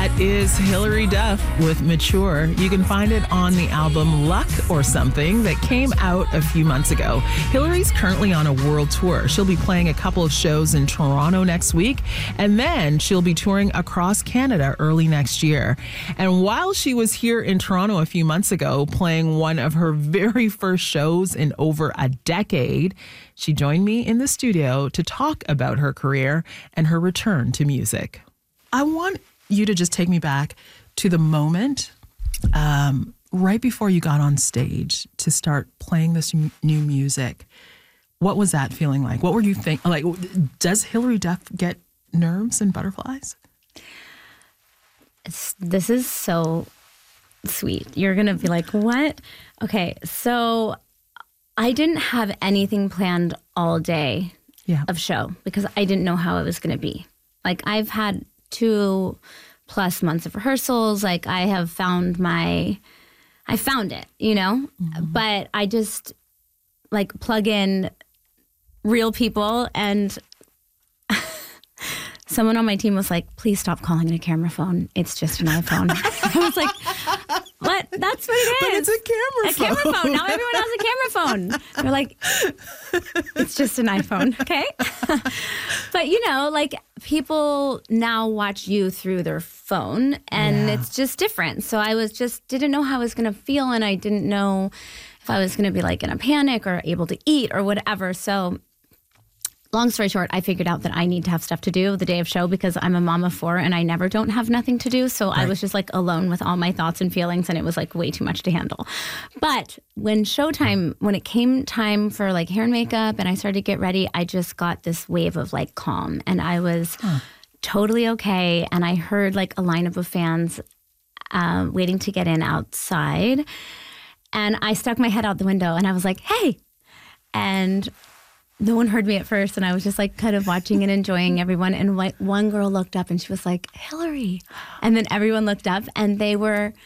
That is Hilary Duff with Mature. You can find it on the album Luck or Something that came out a few months ago. Hilary's currently on a world tour. She'll be playing a couple of shows in Toronto next week, and then she'll be touring across Canada early next year. And while she was here in Toronto a few months ago, playing one of her very first shows in over a decade, she joined me in the studio to talk about her career and her return to music. I want you to just take me back to the moment right before you got on stage to start playing this new music. What was that feeling like? What were you thinking? Like, does Hilary Duff get nerves and butterflies? This is so sweet. You're going to be like, what? Okay, so I didn't have anything planned all day of show because I didn't know how it was going to be. Like, I've had 2+ months of rehearsals. Like, I found it, you know? Mm-hmm. But I just, like, plug in real people, and someone on my team was like, please stop calling it a camera phone. It's just an iPhone. I was like, what? That's what it is. But it's a camera phone. Now everyone has a camera phone. They're like, it's just an iPhone, okay? But, you know, like, people now watch you through their phone, and it's just different. So I didn't know how I was going to feel, and I didn't know if I was going to be, like, in a panic or able to eat or whatever. So long story short, I figured out that I need to have stuff to do the day of show because I'm a mom of 4 and I never don't have nothing to do. So I was just like alone with all my thoughts and feelings, and it was like way too much to handle. But when it came time for like hair and makeup and I started to get ready, I just got this wave of like calm, and I was totally okay. And I heard like a lineup of fans waiting to get in outside. And I stuck my head out the window and I was like, hey. And no one heard me at first, and I was just like kind of watching and enjoying everyone. And one girl looked up and she was like, Hilary. And then everyone looked up, and they were